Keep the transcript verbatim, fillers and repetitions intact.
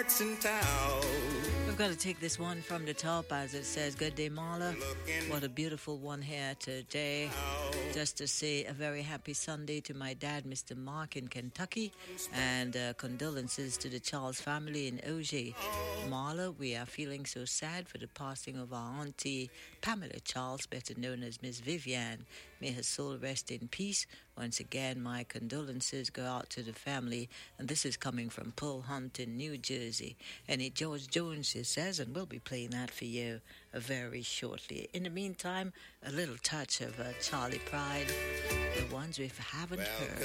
We've got to take this one from the top as it says, "Good day, Marla. What a beautiful one here today. Just to say a very happy Sunday to my dad, Mister Mark in Kentucky, and uh, condolences to the Charles family in O J. Marla, we are feeling so sad for the passing of our auntie Pamela Charles, better known as Miss Vivian. May her soul rest in peace. Once again, my condolences go out to the family, and this is coming from Pearl Hunt in New Jersey. And it George Jones, it says, and we'll be playing that for you uh, very shortly. In the meantime, a little touch of uh, Charlie Pride, the ones we haven't well, heard.